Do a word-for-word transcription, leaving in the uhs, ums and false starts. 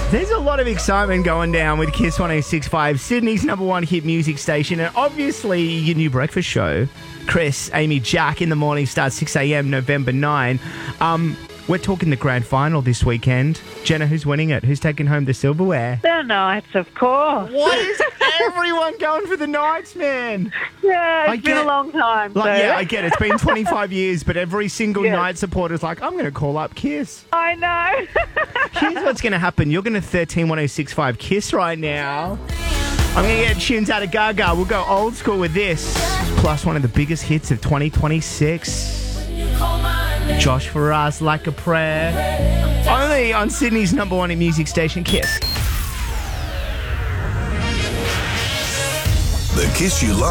There's a lot of excitement going down with Kiss one oh six point five, Sydney's number one hit music station, and obviously your new breakfast show. Chris, Amy, Jack in the morning starts six a.m. November ninth. Um, we're talking the grand final this weekend. Jenna, who's winning it? Who's taking home the silverware? The Knights, of course. What is everyone going for the Knights, man? Yeah, it's I been get- a long time. Like, so. yeah, I get it. It's been twenty-five years, but every single Yes. Knight supporter's like, I'm going to call up Kiss. I know. Here's what's going to happen. You're going to thirteen one oh six point five Kiss right now. I'm going to get tunes out of Gaga. We'll go old school with this. Plus one of the biggest hits of twenty twenty-six. Josh Farras, Like a Prayer. Only on Sydney's number one in music station, Kiss. The Kiss You Love.